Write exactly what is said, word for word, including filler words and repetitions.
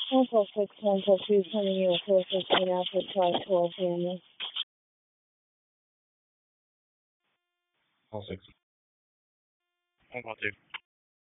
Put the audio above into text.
Central six one four two sending you a four fifteen after five twelve family. All six. One one two.